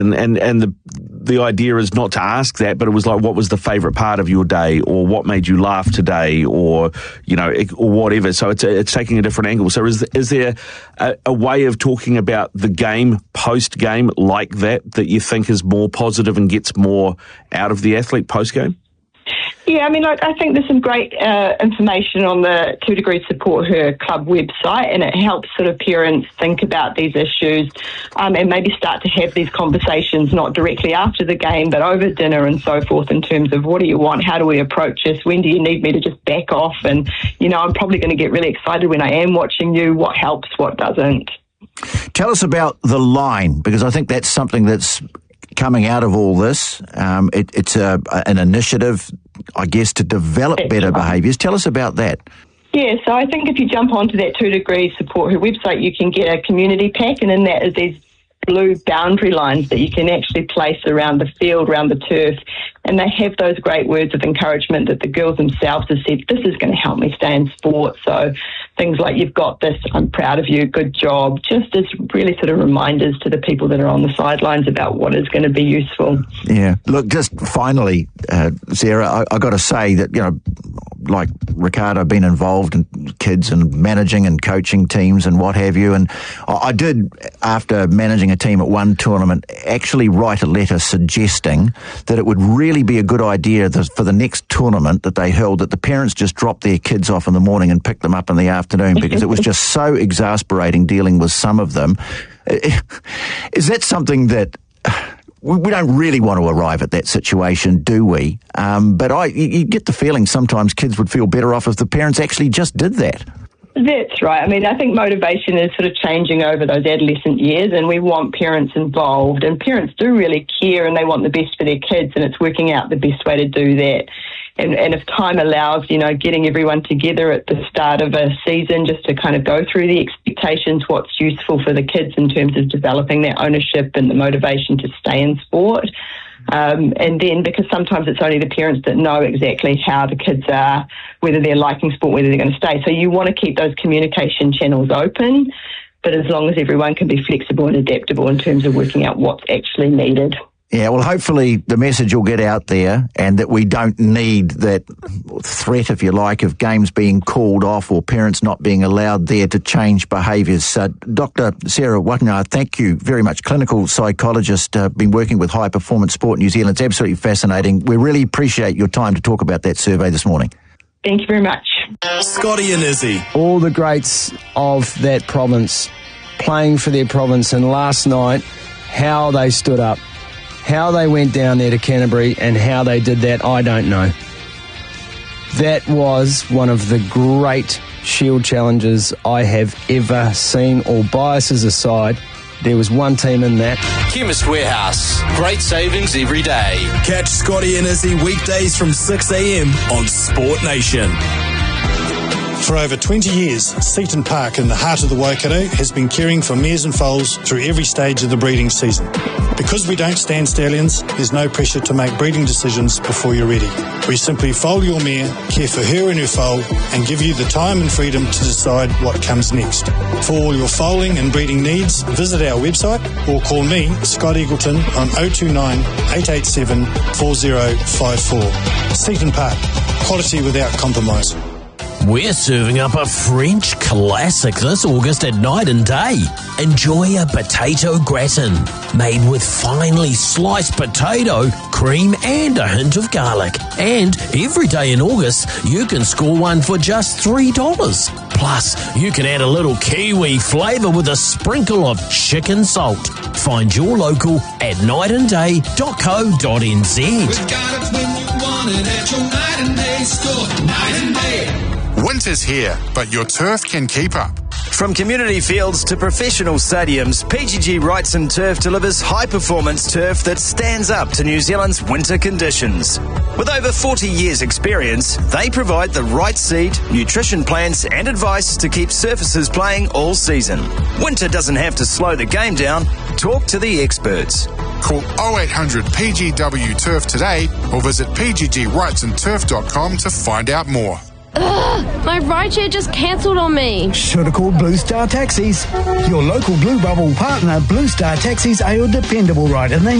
And the idea is not to ask that, but it was like, what was the favourite part of your day, or what made you laugh today, or or whatever. So it's taking a different angle. So is there a way of talking about the game post game like that you think is more positive and gets more out of the athlete post game? Yeah, I mean, I think there's some great information on the 2 Degrees Support Her Club website, and it helps sort of parents think about these issues and maybe start to have these conversations, not directly after the game, but over dinner and so forth, in terms of what do you want, how do we approach this, when do you need me to just back off, and, I'm probably going to get really excited when I am watching you, what helps, what doesn't. Tell us about the line, because I think that's something that's coming out of all this. It's an initiative, I guess, to develop better behaviours. Tell us about that. Yeah, so I think if you jump onto that 2 Degrees Support Her website, you can get a community pack, and in that is these blue boundary lines that you can actually place around the field, around the turf, and they have those great words of encouragement that the girls themselves have said, this is going to help me stay in sport. So things like, you've got this, I'm proud of you, good job, just as really sort of reminders to the people that are on the sidelines about what is going to be useful. Yeah. Look, just finally, Sarah, I got to say that, like Ricardo, been involved in kids and managing and coaching teams and what have you. And I did, after managing a team at one tournament, actually write a letter suggesting that it would really be a good idea for the next tournament that they held, that the parents just drop their kids off in the morning and pick them up in the afternoon, because it was just so exasperating dealing with some of them. Is that something that... We don't really want to arrive at that situation, do we? But you get the feeling sometimes kids would feel better off if the parents actually just did that. That's right. I mean, I think motivation is sort of changing over those adolescent years, and we want parents involved, and parents do really care and they want the best for their kids, and it's working out the best way to do that. And if time allows, getting everyone together at the start of a season just to kind of go through the expectations, what's useful for the kids in terms of developing their ownership and the motivation to stay in sport. And then, because sometimes it's only the parents that know exactly how the kids are, whether they're liking sport, whether they're going to stay. So you want to keep those communication channels open, but as long as everyone can be flexible and adaptable in terms of working out what's actually needed. Yeah, well, hopefully the message will get out there, and that we don't need that threat, if you like, of games being called off or parents not being allowed there to change behaviours. Dr. Sarah Watana, thank you very much. Clinical psychologist, been working with High Performance Sport New Zealand. It's absolutely fascinating. We really appreciate your time to talk about that survey this morning. Thank you very much. Scotty and Izzy. All the greats of that province playing for their province, and last night, how they stood up. How they went down there to Canterbury and how they did that, I don't know. That was one of the great Shield challenges I have ever seen. All biases aside, there was one team in that. Chemist Warehouse. Great savings every day. Catch Scotty and Izzy weekdays from 6 a.m. on Sport Nation. For over 20 years, Seaton Park in the heart of the Waikato has been caring for mares and foals through every stage of the breeding season. Because we don't stand stallions, there's no pressure to make breeding decisions before you're ready. We simply foal your mare, care for her and her foal, and give you the time and freedom to decide what comes next. For all your foaling and breeding needs, visit our website or call me, Scott Eagleton, on 029 887 4054. Seaton Park, quality without compromise. We're serving up a French classic this August at Night and Day. Enjoy a potato gratin made with finely sliced potato, cream and a hint of garlic. And every day in August, you can score one for just $3. Plus, you can add a little Kiwi flavour with a sprinkle of chicken salt. Find your local at nightandday.co.nz. We've got it when you want it at your Night and Day store. Night and Day. Winter's here, but your turf can keep up. From community fields to professional stadiums, PGG Wrightson Turf delivers high-performance turf that stands up to New Zealand's winter conditions. With over 40 years' experience, they provide the right seed, nutrition plans and advice to keep surfaces playing all season. Winter doesn't have to slow the game down. Talk to the experts. Call 0800 PGW Turf today or visit pggwrightsonturf.com to find out more. Ugh, my rideshare just cancelled on me. Should have called Blue Star Taxis. Your local Blue Bubble partner, Blue Star Taxis, are your dependable ride, and they